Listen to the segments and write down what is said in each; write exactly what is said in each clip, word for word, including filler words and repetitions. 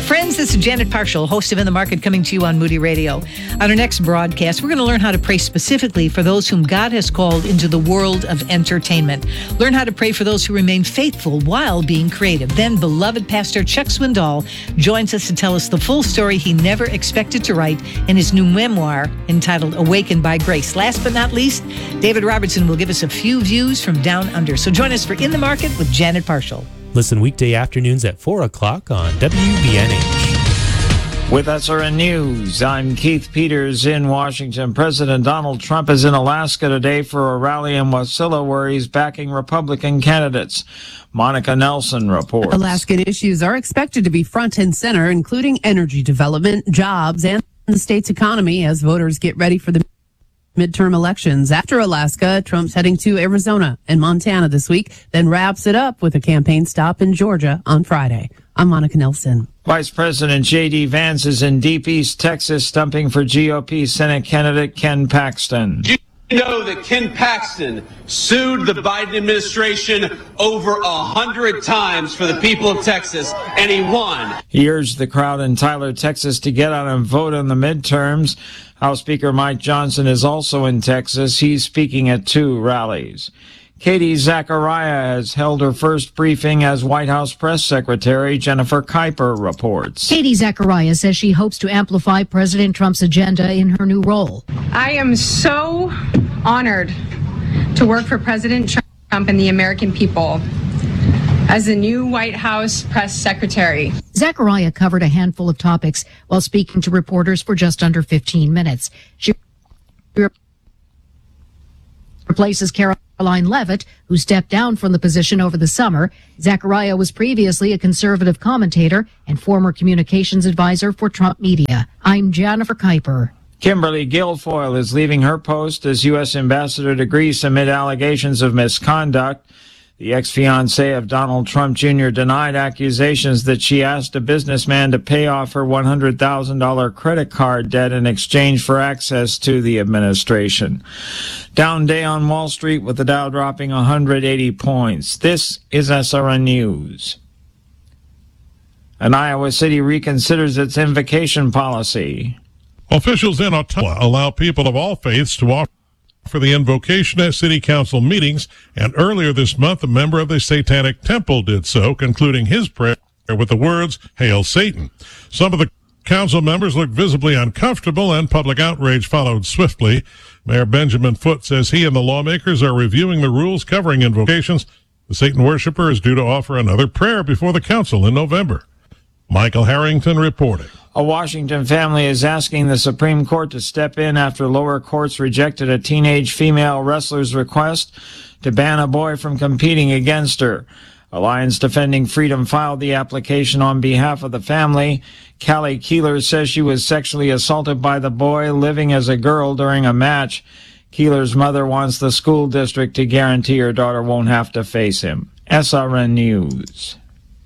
Friends, this is Janet Parshall, host of In the Market, coming to you on Moody Radio. On our next broadcast, we're going to learn how to pray specifically for those whom God has called into the world of entertainment. Learn how to pray for those who remain faithful while being creative. Then, beloved Pastor Chuck Swindoll joins us to tell us the full story he never expected to write in his new memoir entitled Awakened by Grace. Last but not least, David Robertson will give us a few views from down under. So join us for In the Market with Janet Parshall. Listen weekday afternoons at four o'clock on W B N H. With S R N News, I'm Keith Peters in Washington. President Donald Trump is in Alaska today for a rally in Wasilla where he's backing Republican candidates. Monica Nelson reports. Alaskan issues are expected to be front and center, including energy development, jobs, and the state's economy as voters get ready for the midterm elections. After Alaska, Trump's heading to Arizona and Montana this week, then wraps it up with a campaign stop in Georgia on Friday. I'm Monica Nelson. Vice President J D. Vance is in Deep East Texas, stumping for G O P Senate candidate Ken Paxton. You know that Ken Paxton sued the Biden administration over a hundred times for the people of Texas, and he won. He urged the crowd in Tyler, Texas to get out and vote in the midterms. House Speaker Mike Johnson is also in Texas. He's speaking at two rallies. Katie Zachariah has held her first briefing as White House press secretary. Jennifer Kuiper reports. Katie Zachariah says she hopes to amplify President Trump's agenda in her new role. I am so honored to work for President Trump and the American people as the new White House press secretary. Zachariah covered a handful of topics while speaking to reporters for just under fifteen minutes. She replaces Caroline Leavitt, who stepped down from the position over the summer. Zachariah was previously a conservative commentator and former communications advisor for Trump Media. I'm Jennifer Kuiper. Kimberly Guilfoyle is leaving her post as U S ambassador to Greece amid allegations of misconduct. The ex-fiancée of Donald Trump Junior denied accusations that she asked a businessman to pay off her one hundred thousand dollars credit card debt in exchange for access to the administration. Down day on Wall Street with the Dow dropping one hundred eighty points. This is S R N News. An Iowa city reconsiders its invocation policy. Officials in Ottawa allow people of all faiths to offer for the invocation at city council meetings, and earlier this month a member of the Satanic Temple did so, concluding his prayer with the words, "Hail Satan." Some of the council members looked visibly uncomfortable, and public outrage followed swiftly. Mayor Benjamin Foote says he and the lawmakers are reviewing the rules covering invocations. The Satan worshiper is due to offer another prayer before the council in November. Michael Harrington reporting. A Washington family is asking the Supreme Court to step in after lower courts rejected a teenage female wrestler's request to ban a boy from competing against her. Alliance Defending Freedom filed the application on behalf of the family. Callie Keeler says she was sexually assaulted by the boy living as a girl during a match. Keeler's mother wants the school district to guarantee her daughter won't have to face him. S R N News.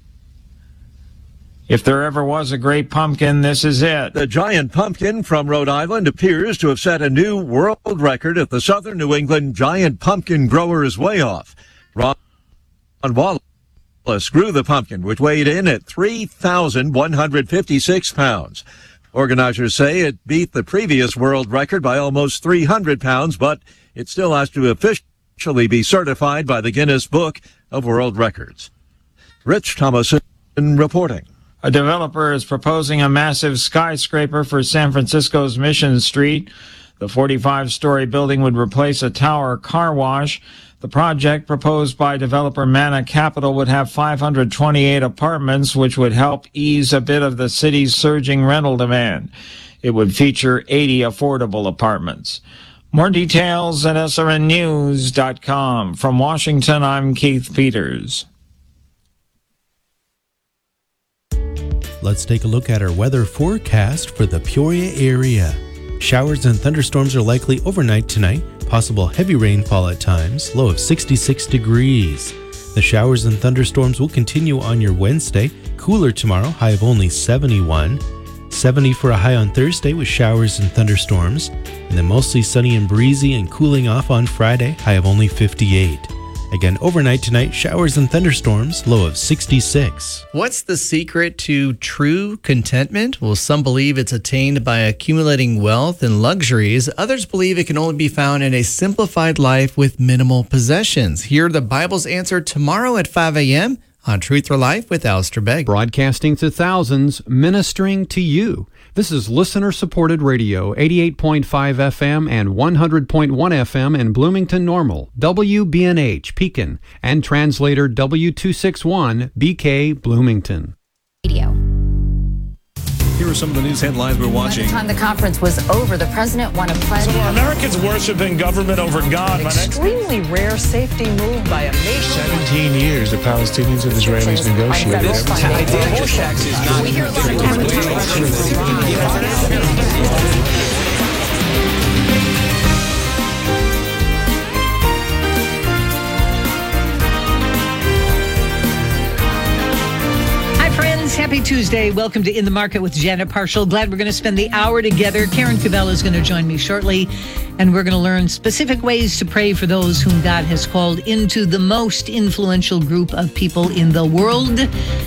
If there ever was a great pumpkin, this is it. The giant pumpkin from Rhode Island appears to have set a new world record at the Southern New England Giant Pumpkin Growers Weigh-Off. Ron Wallace grew the pumpkin, which weighed in at three thousand one hundred fifty-six pounds. Organizers say it beat the previous world record by almost three hundred pounds, but it still has to officially be certified by the Guinness Book of World Records. Rich Thomason reporting. A developer is proposing a massive skyscraper for San Francisco's Mission Street. The forty-five story building would replace a tower car wash. The project, proposed by developer Mana Capital, would have five hundred twenty-eight apartments, which would help ease a bit of the city's surging rental demand. It would feature eighty affordable apartments. More details at S R N news dot com. From Washington, I'm Keith Peters. Let's take a look at our weather forecast for the Peoria area. Showers and thunderstorms are likely overnight tonight. Possible heavy rainfall at times, low of sixty-six degrees. The showers and thunderstorms will continue on your Wednesday. Cooler tomorrow, high of only seventy-one. seventy for a high on Thursday with showers and thunderstorms. And then mostly sunny and breezy and cooling off on Friday, high of only fifty-eight. Again, overnight tonight, showers and thunderstorms, low of sixty-six. What's the secret to true contentment? Well, some believe it's attained by accumulating wealth and luxuries. Others believe it can only be found in a simplified life with minimal possessions. Hear the Bible's answer tomorrow at five a.m. on Truth for Life with Alistair Begg. Broadcasting to thousands, ministering to you. This is listener-supported radio, eighty-eight point five F M and one hundred point one F M in Bloomington Normal, W B N H, Pekin, and translator W two sixty-one, B K, Bloomington. Radio. Here are some of the news headlines we're watching. By the time the conference was over, the president won a pledge. So are Americans worshiping government over God? Extremely rare safety move by a nation. seventeen years the Palestinians and Israelis negotiated. We hear a lot of Happy Tuesday. Welcome to In the Market with Janet Parshall. Glad we're going to spend the hour together. Karen Cavella is going to join me shortly, and we're going to learn specific ways to pray for those whom God has called into the most influential group of people in the world.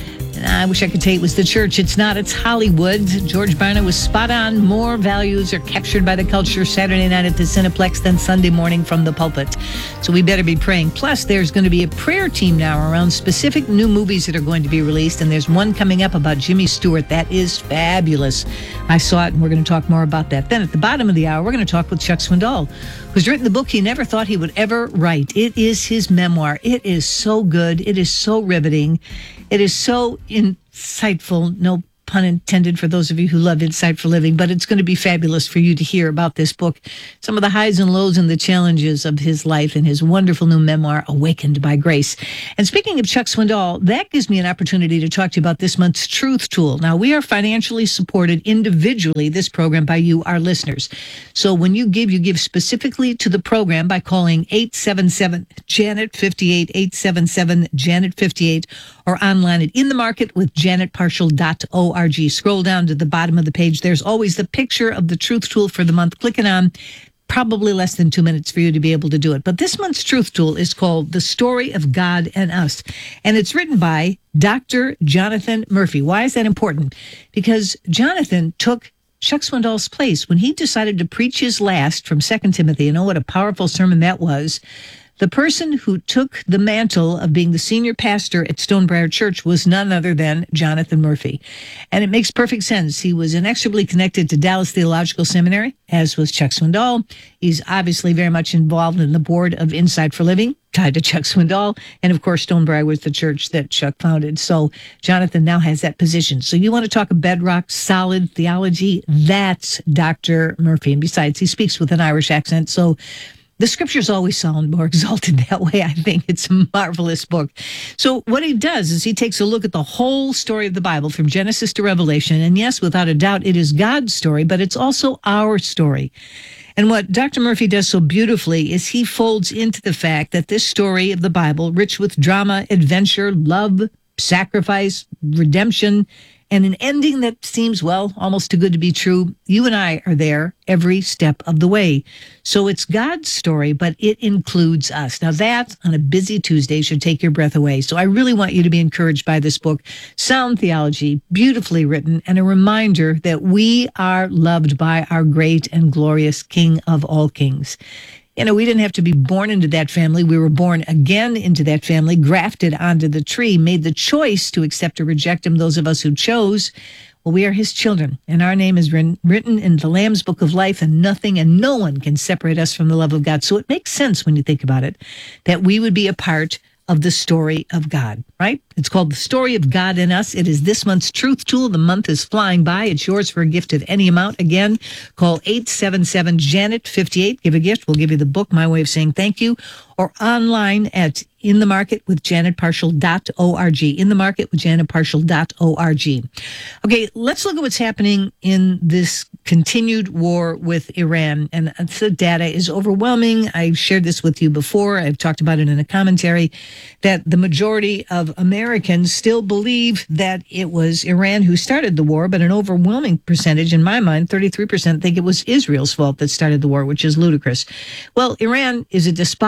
I wish I could tell you it was the church. It's not. It's Hollywood. George Barna was spot on. More values are captured by the culture Saturday night at the Cineplex than Sunday morning from the pulpit. So we better be praying. Plus, there's going to be a prayer team now around specific new movies that are going to be released. And there's one coming up about Jimmy Stewart. That is fabulous. I saw it, and we're going to talk more about that. Then at the bottom of the hour, we're going to talk with Chuck Swindoll, who's written the book he never thought he would ever write. It is his memoir. It is so good. It is so riveting. It is so insightful, no pun intended for those of you who love Insightful Living, but it's going to be fabulous for you to hear about this book, some of the highs and lows and the challenges of his life and his wonderful new memoir, Awakened by Grace. And speaking of Chuck Swindoll, that gives me an opportunity to talk to you about this month's Truth Tool. Now, we are financially supported individually, this program, by you, our listeners. So when you give, you give specifically to the program by calling eight seven seven, Janet fifty-eight, eight seven seven, Janet fifty-eight, or online at in the market with janet parshall dot org. Scroll down to the bottom of the page. There's always the picture of the Truth Tool for the month. Click it on. Probably less than two minutes for you to be able to do it. But this month's Truth Tool is called The Story of God and Us. And it's written by Doctor Jonathan Murphy. Why is that important? Because Jonathan took Chuck Swindoll's place when he decided to preach his last from Second Timothy. You know what a powerful sermon that was. The person who took the mantle of being the senior pastor at Stonebriar Church was none other than Jonathan Murphy. And it makes perfect sense. He was inexorably connected to Dallas Theological Seminary, as was Chuck Swindoll. He's obviously very much involved in the board of Insight for Living, tied to Chuck Swindoll. And of course, Stonebriar was the church that Chuck founded. So Jonathan now has that position. So you want to talk a bedrock, solid theology? That's Doctor Murphy. And besides, he speaks with an Irish accent. So the scriptures always sound more exalted that way. I think it's a marvelous book. So what he does is he takes a look at the whole story of the Bible from Genesis to Revelation. And yes, without a doubt, it is God's story, but it's also our story. And what Doctor Murphy does so beautifully is he folds into the fact that this story of the Bible, rich with drama, adventure, love, sacrifice, redemption, and an ending that seems, well, almost too good to be true. You and I are there every step of the way. So it's God's story, but it includes us. Now that, on a busy Tuesday, should take your breath away. So I really want you to be encouraged by this book. Sound theology, beautifully written, and a reminder that we are loved by our great and glorious King of all kings. You know, we didn't have to be born into that family. We were born again into that family, grafted onto the tree, made the choice to accept or reject him. Those of us who chose, well, we are his children, and our name is written, written in the Lamb's Book of Life, and nothing and no one can separate us from the love of God. So it makes sense when you think about it, that we would be a part of the story of God, right? It's called The Story of God in Us. It is this month's Truth Tool. The month is flying by. It's yours for a gift of any amount. Again, call eight seven seven, Janet fifty-eight. Give a gift. We'll give you the book, my way of saying thank you, or online at in the market with janet parshall dot org. In the market with janet parshall dot org. Okay, let's look at what's happening in this continued war with Iran. And the data is overwhelming. I've shared this with you before. I've talked about it in a commentary, that the majority of Americans still believe that it was Iran who started the war, but an overwhelming percentage, in my mind, thirty-three percent, think it was Israel's fault that started the war, which is ludicrous. Well, Iran is a despotic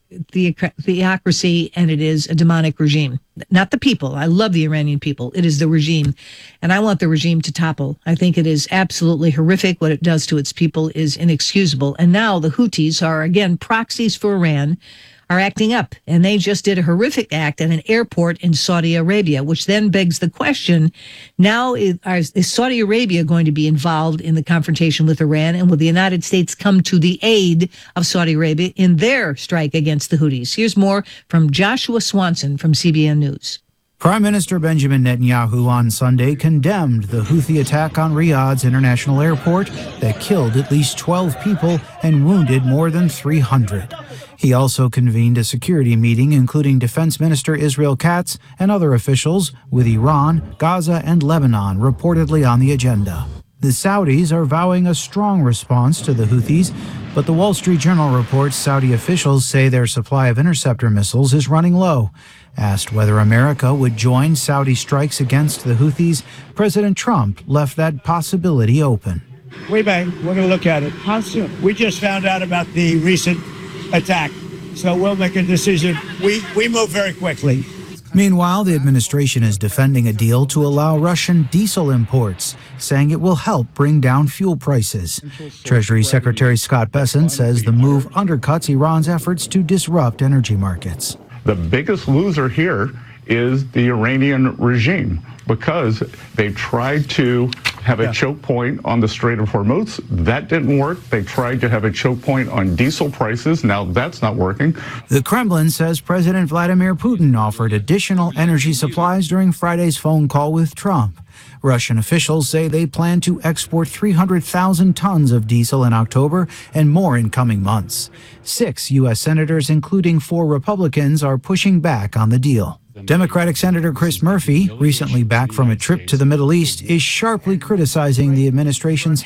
the theocracy, and it is a demonic regime. Not the people. I love the Iranian people. It is the regime. And I want the regime to topple. I think it is absolutely horrific. What it does to its people is inexcusable. And now the Houthis are, again, proxies for Iran, are acting up. And they just did a horrific act at an airport in Saudi Arabia, which then begs the question, now is, is Saudi Arabia going to be involved in the confrontation with Iran? And will the United States come to the aid of Saudi Arabia in their strike against the Houthis? Here's more from Joshua Swanson from C B N News. Prime Minister Benjamin Netanyahu on Sunday condemned the Houthi attack on Riyadh's international airport that killed at least twelve people and wounded more than three hundred. He also convened a security meeting, including Defense Minister Israel Katz and other officials, with Iran, Gaza, and Lebanon reportedly on the agenda. The Saudis are vowing a strong response to the Houthis, but the Wall Street Journal reports Saudi officials say their supply of interceptor missiles is running low. Asked whether America would join Saudi strikes against the Houthis, President Trump left that possibility open. We may. We're going to look at it. How soon? We just found out about the recent attack, so we'll make a decision. We, we move very quickly. Meanwhile, the administration is defending a deal to allow Russian diesel imports, saying it will help bring down fuel prices. Treasury Secretary Scott Bessent says the move undercuts Iran's efforts to disrupt energy markets. The biggest loser here is the Iranian regime, because they tried to have a choke point on the Strait of Hormuz. That didn't work. They tried to have a choke point on diesel prices. Now that's not working. The Kremlin says President Vladimir Putin offered additional energy supplies during Friday's phone call with Trump. Russian officials say they plan to export three hundred thousand tons of diesel in October and more in coming months. Six U S senators, including four Republicans, are pushing back on the deal. Democratic Senator Chris Murphy, recently back from a trip to the Middle East, is sharply criticizing the administration's